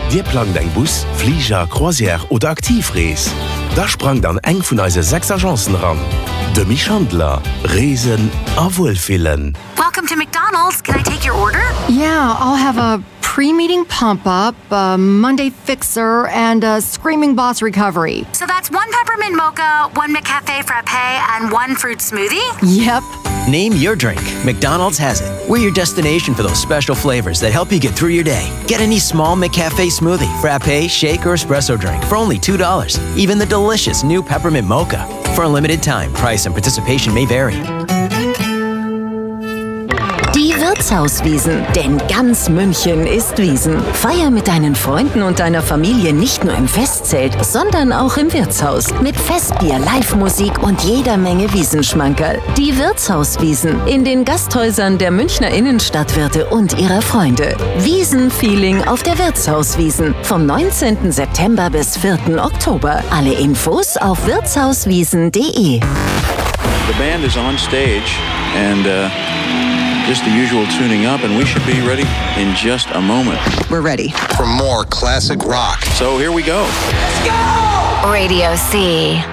Dir plant eng Bus, Flieger, Croisière oder Aktivrees. Da sprang dann eng vun eise 6 Agenzen ran. De Michandler, Reesen a Wohlfillen. Welcome to McDonald's. Can I take your order? Yeah, I'll have a pre-meeting pump-up, a Monday fixer, and a Screaming Boss recovery. So that's 1 peppermint mocha, 1 McCafe frappe, and 1 fruit smoothie? Yep. Name your drink. McDonald's has it. We're your destination for those special flavors that help you get through your day. Get any small McCafe smoothie, frappe, shake, or espresso drink for only $2. Even the delicious new peppermint mocha. For a limited time, price and participation may vary. Die Wirtshauswiesen, denn ganz München ist Wiesen. Feier mit deinen Freunden und deiner Familie nicht nur im Festzelt, sondern auch im Wirtshaus. Mit Festbier, Live-Musik und jeder Menge Wiesenschmankerl. Die Wirtshauswiesen in den Gasthäusern der Münchner Innenstadtwirte und ihrer Freunde. Wiesenfeeling auf der Wirtshauswiesen vom 19. September bis 4. Oktober. Alle Infos auf wirtshauswiesen.de. The band is on stage and just the usual tuning up, and we should be ready in just a moment. We're ready. For more classic rock. So here we go. Radio C.